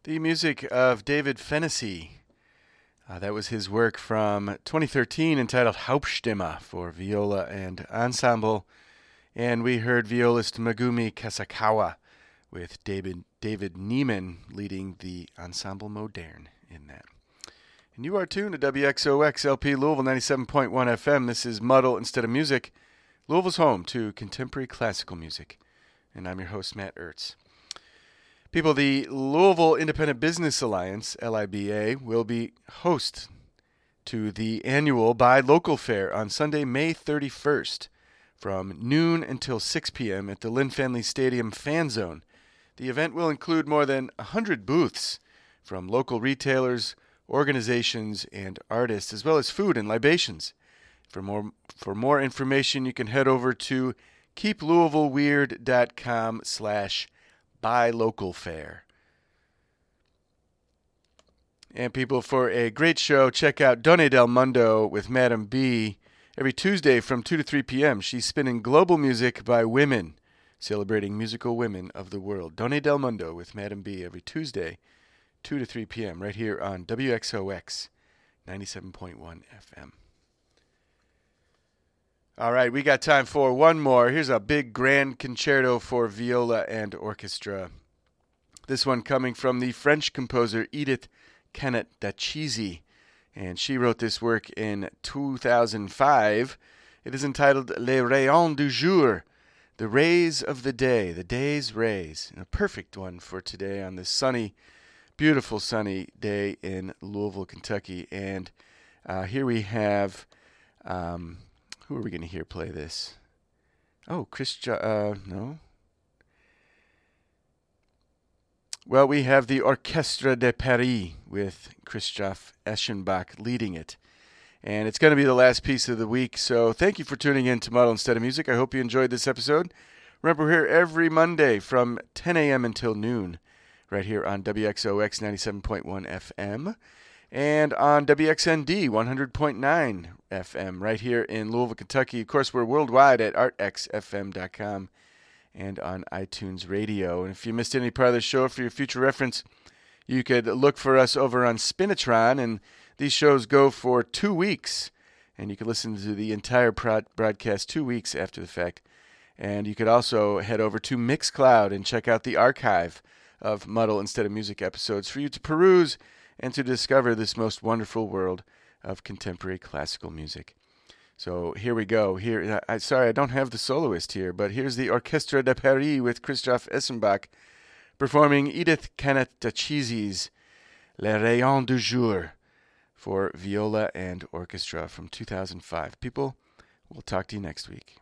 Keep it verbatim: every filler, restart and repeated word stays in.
The music of David Fennessy. Uh, that was his work from twenty thirteen entitled Hauptstimme for viola and ensemble. And we heard violist Megumi Kasakawa with David David Neiman leading the Ensemble Moderne in that. And you are tuned to W X O X L P Louisville ninety-seven point one F M. This is Muddle Instead of Music, Louisville's home to contemporary classical music. And I'm your host, Matt Ertz. People, the Louisville Independent Business Alliance, L I B A, will be host to the annual Buy Local Fair on Sunday, May thirty-first from noon until six p.m. at the Lynn Fanley Stadium Fan Zone. The event will include more than one hundred booths from local retailers, organizations, and artists, as well as food and libations. For more for more information, you can head over to keeplouisvilleweird.com slash buy local fair. And people, for a great show, check out Donne Del Mundo with Madam B every Tuesday from two to three p.m. She's spinning global music by women, celebrating musical women of the world. Donne Del Mundo with Madam B every Tuesday, two to three p.m. right here on W X O X ninety-seven point one F M. All right, we got time for one more. Here's a big grand concerto for viola and orchestra. This one coming from the French composer Edith Cannat-Dacchisi, and she wrote this work in two thousand five. It is entitled Les Rayons du Jour, the rays of the day, the day's rays. A perfect one for today on this sunny, beautiful sunny day in Louisville, Kentucky. And uh, here we have... Um, Who are we going to hear play this? Oh, Chris... Jo- uh, no. Well, we have the Orchestre de Paris with Christoph Eschenbach leading it. And it's going to be the last piece of the week, so thank you for tuning in to Muddle Instead of Music. I hope you enjoyed this episode. Remember, we're here every Monday from ten a.m. until noon, right here on W X O X ninety-seven point one F M. And on W X N D one hundred point nine F M right here in Louisville, Kentucky. Of course, we're worldwide at art x f m dot com and on iTunes Radio. And if you missed any part of the show, for your future reference, you could look for us over on Spinitron. And these shows go for two weeks. And you can listen to the entire prod- broadcast two weeks after the fact. And you could also head over to Mixcloud and check out the archive of Muddle Instead of Music episodes for you to peruse and to discover this most wonderful world of contemporary classical music. So here we go. Here, I, sorry, I don't have the soloist here, but here's the Orchestre de Paris with Christoph Eschenbach performing Edith Cannat-Dacchisi's Les Rayons du Jour for viola and orchestra from two thousand five. People, we'll talk to you next week.